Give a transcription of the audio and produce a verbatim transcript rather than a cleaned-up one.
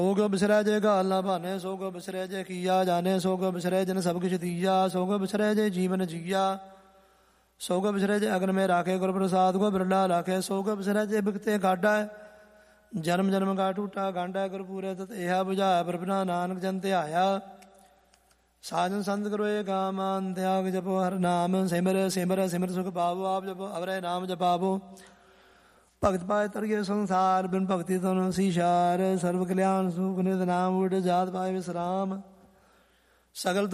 ਸੋ ਕਿਉ ਬਿਸਰੈ ਜੇ ਗਾਲ ਨਾ ਭਾਨੇ, ਸੋ ਕਿਉ ਬਿਸਰੈ ਜੇ ਕੀਆ ਜਾਣੇ, ਸੋ ਕਿਉ ਬਿਸਰੈ ਜਨ ਸਭ ਕਿਛ ਦੀਆ, ਸੋ ਕਿਉ ਬਿਸਰੈ ਜੇ ਜੀਵਨ ਜੀਆ, ਸੋ ਕਿਉ ਬਿਸਰੈ ਜੇ ਅਗਨ ਮੇ ਰਾਖੇ, ਗੁਰ ਪ੍ਰਸਾਦ ਕੋ ਬਿਰਲਾ ਰਾਖੇ, ਸੋ ਕਿਉ ਬਿਸਰੈ ਜੇ ਬਿਕਤੇ ਗਾਡਾ, ਜਨਮ ਜਨਮ ਕਾ ਟੂਟਾ ਗਾਂਡਾ, ਗੁਰ ਪੂਰੇ ਤਤ ਇਹਾ ਬੁਝਾਇਆ, ਪ੍ਰਭਨਾ ਨਾਨਕ ਜਨ ਧਿਆਇਆ। ਸਾਜਨ ਸੰਤ ਕਰੋ ਏ ਕਾਮਾਨ, ਤਿਆਗ ਜਪੋ ਹਰ ਨਾਮ, ਸਿਮਰ ਸਿਮਰ ਸਿਮਰ ਸੁਖ ਪਾਵੋ, ਆਪ ਜਪੋ ਅਵਰੇ ਨਾਮ ਜਪਾਵੋ। ਭਗਤ ਪਾਏ ਤਰੀਏ ਸੰਸਾਰ, ਬਿਨ ਭਗਤੀ ਤਨ ਸੀਸ਼ਾਰ, ਸਰਵ ਕਲਿਆਣ ਸੁਖ ਨਿਤ ਨਾਮ, ਉਡ ਜਾਤ ਪਾਏ ਵਿਸਰਾਮ। ਸਗਲ